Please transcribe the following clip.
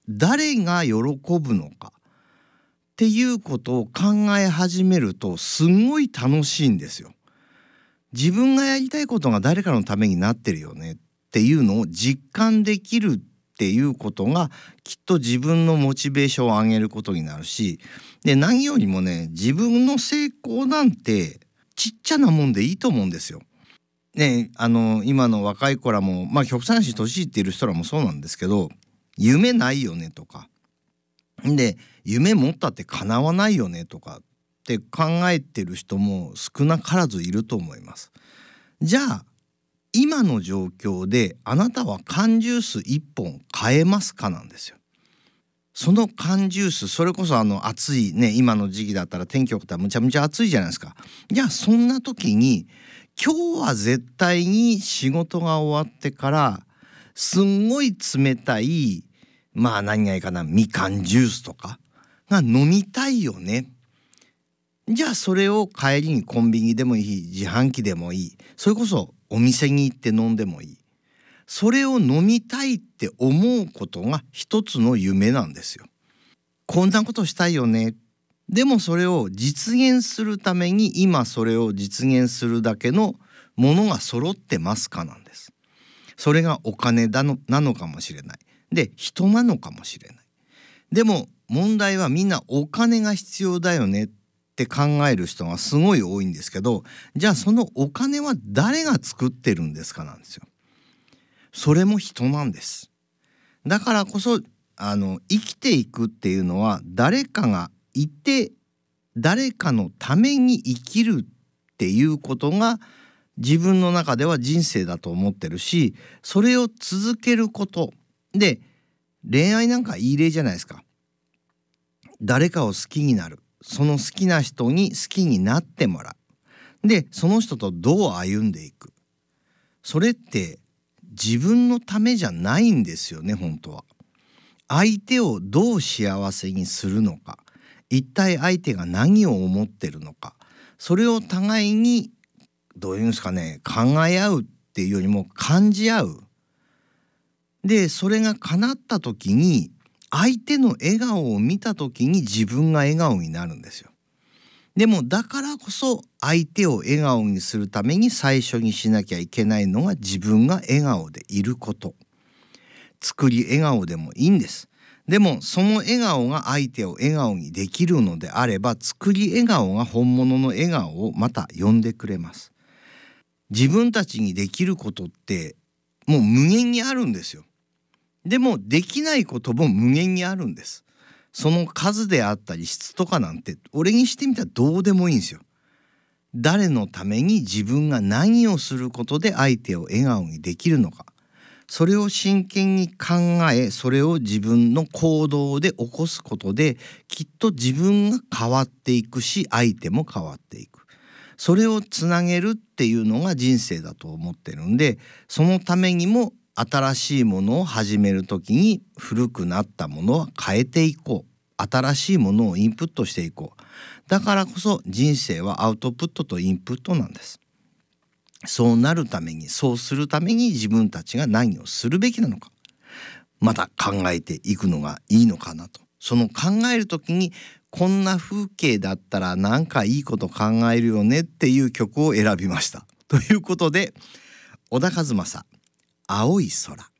誰が喜ぶのかっていうことを考え始めるとすごい楽しいんですよ。自分がやりたいことが誰かのためになってるよねっていうのを実感できるっていうことがきっと自分のモチベーションを上げることになるし、で何よりもね、自分の成功なんてちっちゃなもんでいいと思うんですよ。ね、今の若い子らも極端な話年いっている人らもそうなんですけど、夢ないよねとかで、夢持ったって叶わないよねとかって考えてる人も少なからずいると思います。じゃあ今の状況であなたは缶ジュース1本買えますかなんですよ。その缶ジュース、それこそ暑いね、今の時期だったら天気良かったらむちゃむちゃ暑いじゃないですか。じゃあそんな時に今日は絶対に仕事が終わってからすんごい冷たい何がいいかな、みかんジュースとかが飲みたいよね。じゃあそれを帰りにコンビニでもいい、自販機でもいい、それこそお店に行って飲んでもいい、それを飲みたいって思うことが一つの夢なんですよ。こんなことしたいよね。でもそれを実現するために今それを実現するだけのものが揃ってますかなんです。それがお金なのかもしれない。で、人なのかもしれない。でも問題はみんなお金が必要だよねって考える人がすごい多いんですけど、じゃあそのお金は誰が作ってるんですかなんですよ。それも人なんです。だからこそ生きていくっていうのは誰かがいて誰かのために生きるっていうことが自分の中では人生だと思ってるし、それを続けることで、恋愛なんかいい例じゃないですか。誰かを好きになる、その好きな人に好きになってもらう、でその人とどう歩んでいく、それって自分のためじゃないんですよね。本当は相手をどう幸せにするのか、一体相手が何を思ってるのか、それを互いにどういうんですかね、考え合うっていうよりも感じ合う。でそれが叶った時に、相手の笑顔を見た時に自分が笑顔になるんですよ。でもだからこそ相手を笑顔にするために最初にしなきゃいけないのが自分が笑顔でいること。作り笑顔でもいいんです。でもその笑顔が相手を笑顔にできるのであれば、作り笑顔が本物の笑顔をまた呼んでくれます。自分たちにできることってもう無限にあるんですよ。でもできないことも無限にあるんです。その数であったり質とかなんて俺にしてみたらどうでもいいんですよ。誰のために自分が何をすることで相手を笑顔にできるのか、それを真剣に考え、それを自分の行動で起こすことできっと自分が変わっていくし、相手も変わっていく。それをつなげるっていうのが人生だと思ってるんで、そのためにも新しいものを始めるときに古くなったものは変えていこう。新しいものをインプットしていこう。だからこそ人生はアウトプットとインプットなんです。そうなるために、そうするために自分たちが何をするべきなのか、また考えていくのがいいのかなと。その考えるときに、こんな風景だったらなんかいいこと考えるよねっていう曲を選びました。ということで、小田和正、青い空。